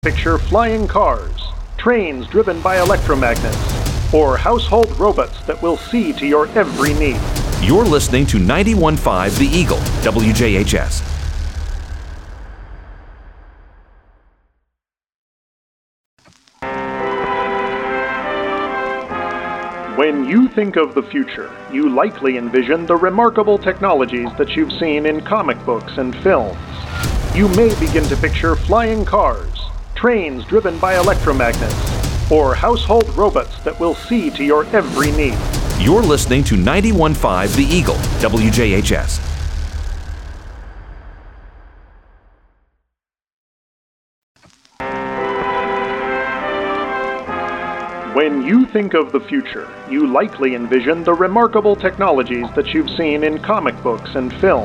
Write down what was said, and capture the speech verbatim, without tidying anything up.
Picture flying cars, trains driven by electromagnets, or household robots that will see to your every need. You're listening to ninety-one point five The Eagle, W J H S. When you think of the future, you likely envision the remarkable technologies that you've seen in comic books and films. You may begin to picture flying cars, trains driven by electromagnets, or household robots that will see to your every need. You're listening to ninety-one point five The Eagle, W J H S. When you think of the future, you likely envision the remarkable technologies that you've seen in comic books and films.